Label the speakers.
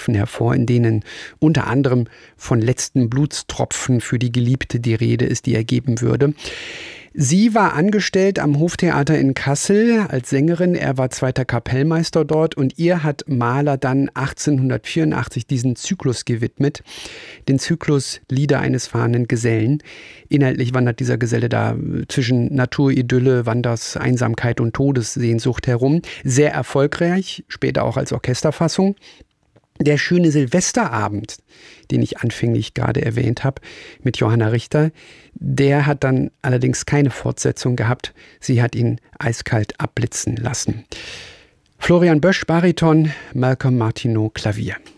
Speaker 1: Strophen hervor, in denen unter anderem von letzten Blutstropfen für die Geliebte die Rede ist, die er geben würde. Sie war angestellt am Hoftheater in Kassel als Sängerin. Er war zweiter Kapellmeister dort und ihr hat Mahler dann 1884 diesen Zyklus gewidmet, den Zyklus Lieder eines fahrenden Gesellen. Inhaltlich wandert dieser Geselle da zwischen Naturidylle, Wanders, Einsamkeit und Todessehnsucht herum. Sehr erfolgreich, später auch als Orchesterfassung. Der schöne Silvesterabend, den ich anfänglich gerade erwähnt habe, mit Johanna Richter, der hat dann allerdings keine Fortsetzung gehabt. Sie hat ihn eiskalt abblitzen lassen. Florian Bösch, Bariton, Malcolm Martineau, Klavier.